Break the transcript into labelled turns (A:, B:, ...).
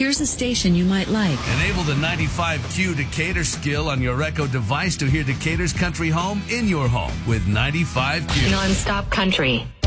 A: here's a station you might like.
B: Enable the 95Q Decatur skill on your Echo device to hear Decatur's country home in your home with 95Q.
C: Non-stop country.